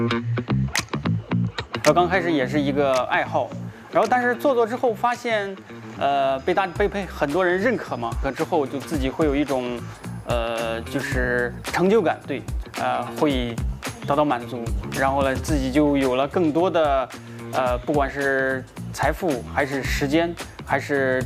然后刚开始也是一个爱好，然后但是做之后发现，被很多人认可嘛，之后就自己会有一种，就是成就感，对，会得到满足，然后呢自己就有了更多的，不管是财富还是时间还是